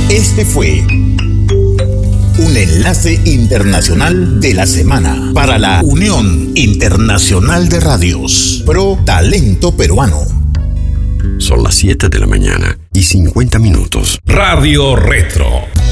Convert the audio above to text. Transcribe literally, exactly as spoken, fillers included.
Este fue un enlace internacional de la semana para la Unión Internacional de Radios Pro Talento Peruano. Son las siete de la mañana y cincuenta minutos. Radio Retro.